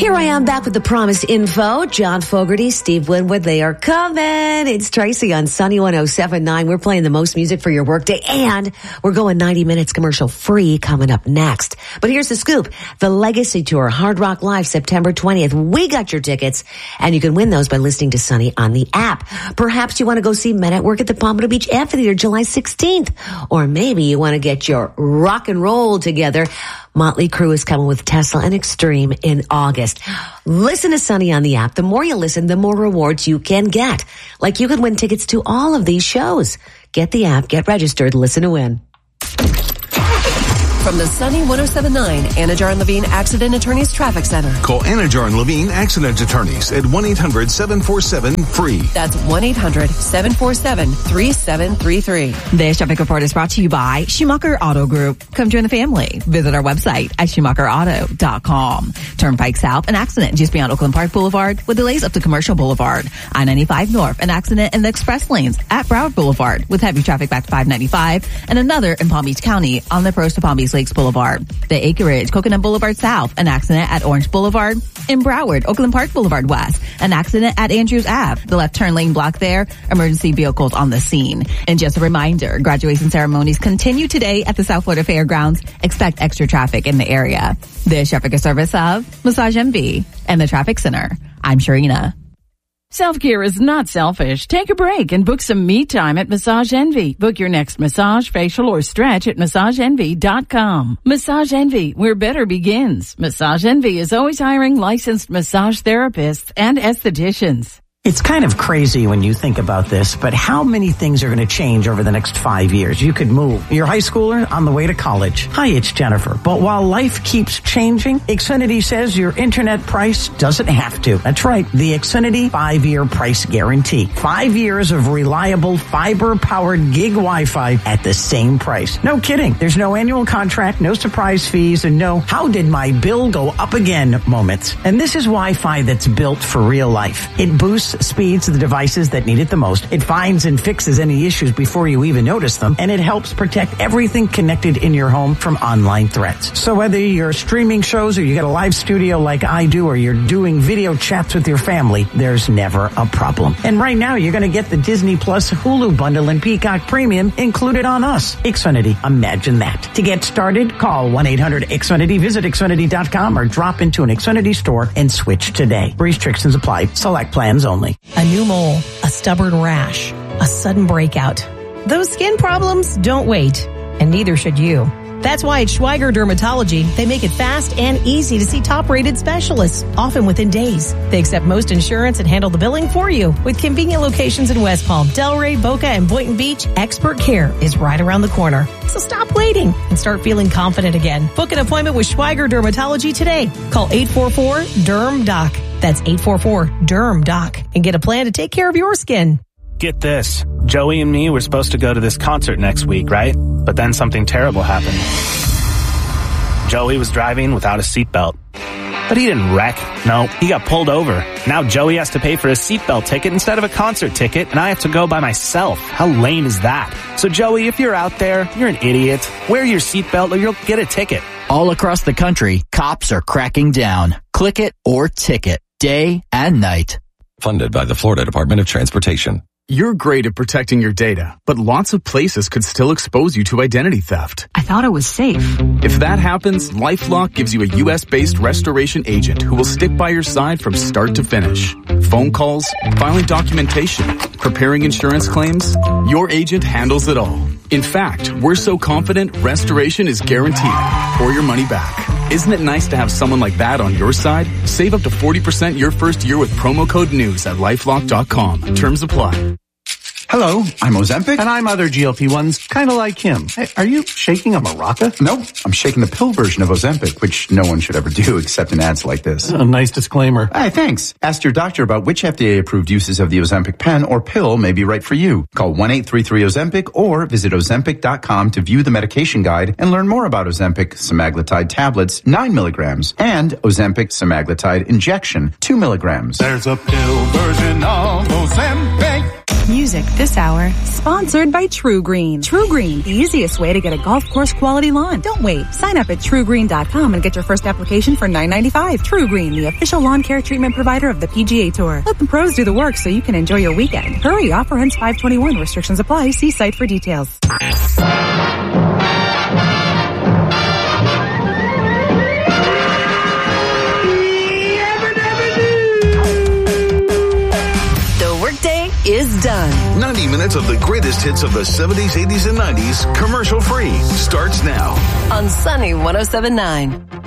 Here I am back with the promised info. John Fogerty, Steve Winwood, they are coming. It's Tracy on Sunny 107.9. We're playing the most music for your workday, and we're going 90 minutes commercial free coming up next. But here's the scoop. The Legacy Tour, Hard Rock Live, September 20th. We got your tickets, and you can win those by listening to Sunny on the app. Perhaps you want to go see Men at Work at the Pompano Beach Amphitheater July 16th. Or maybe you want to get your rock and roll together. Motley Crue is coming with Tesla and Extreme in August. Listen to Sunny on the app. The more you listen, the more rewards you can get. Like you could win tickets to all of these shows. Get the app, get registered, listen to win. From the Sunny 107.9 Anajar and Levine Accident Attorneys Traffic Center. Call Anajar and Levine Accident Attorneys at 1-800-747-FREE. That's 1-800-747-3733. This traffic report is brought to you by Schumacher Auto Group. Come join the family. Visit our website at SchumacherAuto.com. Turnpike South, an accident just beyond Oakland Park Boulevard with delays up to Commercial Boulevard. I-95 North, an accident in the express lanes at Broward Boulevard with heavy traffic back to 595 and another in Palm Beach County on the approach to Palm Beach Lakes Boulevard. The Acreage, Coconut Boulevard South, an accident at Orange Boulevard. In Broward, Oakland Park Boulevard West, an accident at Andrews Ave. The left turn lane blocked there. Emergency vehicles on the scene. And just a reminder, graduation ceremonies continue today at the South Florida Fairgrounds. Expect extra traffic in the area. This traffic is service of Massage Envy and the Traffic Center. I'm Sharina. Self-care is not selfish. Take a break and book some me time at Massage Envy. Book your next massage, facial, or stretch at MassageEnvy.com. Massage Envy, where better begins. Massage Envy is always hiring licensed massage therapists and estheticians. It's kind of crazy when you think about this, but how many things are going to change over the next 5 years? You could move your high schooler on the way to college. Hi, it's Jennifer. But while life keeps changing, Xfinity says your internet price doesn't have to. That's right. The Xfinity 5-year price guarantee. 5 years of reliable fiber-powered gig Wi-Fi at the same price. No kidding. There's no annual contract, no surprise fees, and no how did my bill go up again moments. And this is Wi-Fi that's built for real life. It boosts speeds to the devices that need it the most. It finds and fixes any issues before you even notice them, and it helps protect everything connected in your home from online threats. So whether you're streaming shows or you got a live studio like I do, or you're doing video chats with your family, there's never a problem. And right now you're going to get the Disney Plus Hulu bundle and Peacock Premium included on us. Xfinity, imagine that. To get started, call 1-800-XFINITY, visit Xfinity.com, or drop into an Xfinity store and switch today. Restrictions apply. Select plans only. A new mole, a stubborn rash, a sudden breakout. Those skin problems don't wait, and neither should you. That's why at Schweiger Dermatology, they make it fast and easy to see top-rated specialists, often within days. They accept most insurance and handle the billing for you. With convenient locations in West Palm, Delray, Boca, and Boynton Beach, expert care is right around the corner. So stop waiting and start feeling confident again. Book an appointment with Schweiger Dermatology today. Call 844-DERM-DOC. That's 844-DERM-DOC, and get a plan to take care of your skin. Get this. Joey and me were supposed to go to this concert next week, right? But then something terrible happened. Joey was driving without a seatbelt. But he didn't wreck. No, he got pulled over. Now Joey has to pay for a seatbelt ticket instead of a concert ticket, and I have to go by myself. How lame is that? So Joey, if you're out there, you're an idiot. Wear your seatbelt or you'll get a ticket. All across the country, cops are cracking down. Click it or ticket, day and night. Funded by the Florida Department of Transportation. You're great at protecting your data, but lots of places could still expose you to identity theft. I thought it was safe. If that happens, LifeLock gives you a U.S.-based restoration agent who will stick by your side from start to finish. Phone calls, filing documentation, preparing insurance claims, your agent handles it all. In fact, we're so confident restoration is guaranteed or your money back. Isn't it nice to have someone like that on your side? Save up to 40% your first year with promo code NEWS at LifeLock.com. Terms apply. Hello, I'm Ozempic. And I'm other GLP-1s, kind of like him. Hey, are you shaking a maraca? Nope, I'm shaking the pill version of Ozempic, which no one should ever do except in ads like this. A nice disclaimer. Hey, thanks. Ask your doctor about which FDA-approved uses of the Ozempic pen or pill may be right for you. Call 1-833-OZEMPIC or visit Ozempic.com to view the medication guide and learn more about Ozempic semaglutide tablets, 9 milligrams, and Ozempic semaglutide injection, 2 milligrams. There's a pill version of Ozempic. music this hour. Sponsored by True Green. True Green, the easiest way to get a golf course quality lawn. Don't wait. Sign up at TrueGreen.com and get your first application for $9.95. True Green, the official lawn care treatment provider of the PGA Tour. Let the pros do the work so you can enjoy your weekend. Hurry, offer ends 5/21. Restrictions apply. See site for details. Is done. 90 minutes of the greatest hits of the 70s, 80s, and 90s, commercial free, starts now. On Sunny 107.9.